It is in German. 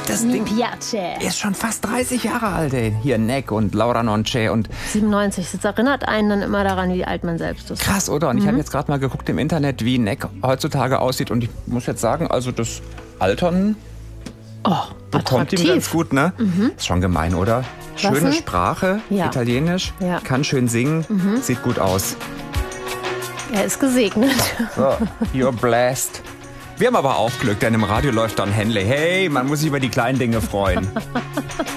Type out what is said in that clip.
Das Mi Ding piace. ist schon fast 30 Jahre alt, ey. Hier Neck und Laura Nonce und 97. Das erinnert einen dann immer daran, wie alt man selbst ist. krass, oder? Und ich habe jetzt gerade mal geguckt im Internet, wie Neck heutzutage aussieht. Und ich muss jetzt sagen, also das Altern Oh, bekommt ihm attraktiv. ganz gut, ne? Ist schon gemein, oder? Schöne denn? Sprache, Ja. Italienisch, Ja. kann schön singen, sieht gut aus. Er ist gesegnet. So, you're blessed. Wir haben aber auch Glück, denn im Radio läuft Don Henley. Hey, man muss sich über die kleinen Dinge freuen.